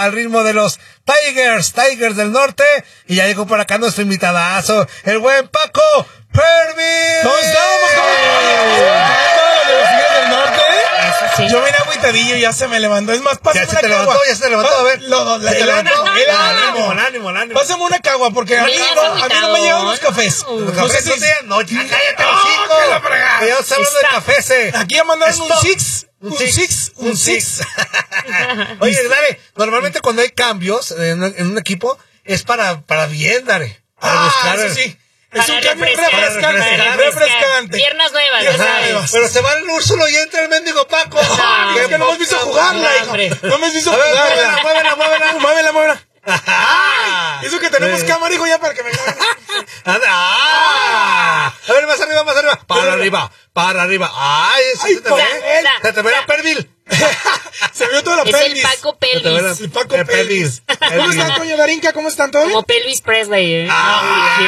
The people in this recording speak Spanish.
al ritmo de los Tigers del Norte. Y ya llegó por acá nuestro invitadazo, el buen Paco Pervis. ¿Cómo estamos? ¿De los Tigres del Norte? Sí. Yo vine agüitadillo, ya se me levantó. Es más, pásame una cagua. Ya se levantó, a ver. El ánimo. Pásame una cagua, porque a mí no me llegan los cafés. Los cafés no te llegan. No, ya cállate los cinco. Que la fregada. Que yo estoy hablando de cafés. Aquí ya mandaron un Un six. Oye, Dare, normalmente cuando hay cambios en un equipo es para bien, Dare. Para buscar. Eso sí. Es un cambio refrescante. refrescante. Piernas nuevas, ya sabes. Pero se va el Úrsulo y entra el mendigo Paco. Es que no me has visto jugarla, hijo. No me has visto jugarla. Muévela. Eso que tenemos cámara, hijo, ya para que me A ver, más arriba. Para arriba. Ay, Ay, se te ve la Pervil. Se vio toda la Es pelvis. el Paco Pelvis. El Paco pelvis. ¿Cómo están, Toño Darinka? ¿Cómo están todos? Como Pelvis Presley, Ah,